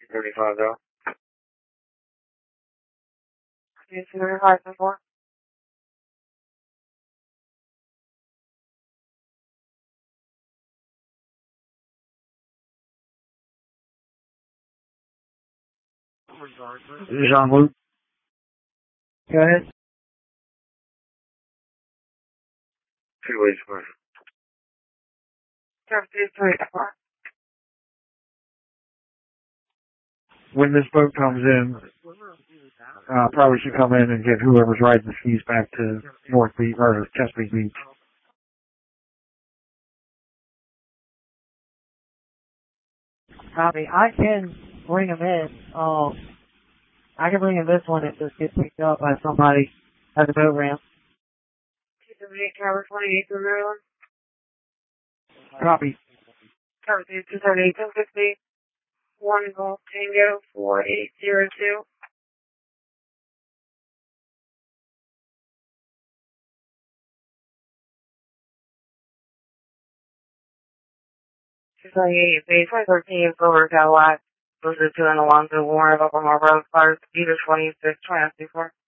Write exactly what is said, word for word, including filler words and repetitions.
thirty-five though. Two thirty-five and four. Jean-Luc. Go ahead. Two ways for Two thirty-four. When this boat comes in, uh, probably should come in and get whoever's riding the skis back to North Beach or Chesapeake Beach. Copy. I can bring them in. Um, I can bring in this one. It just gets picked up by somebody at the boat ramp. two seventy-eight Tower twenty-eight for Maryland. Copy. Tower two seventy-eight ten fifty. One Golf Tango four eight zero two. two seventy-eight base one thirteen Silver Cadillac. Posted to an Alonzo Warren of Oklahoma Road. Fires Peter twenty-six twenty four.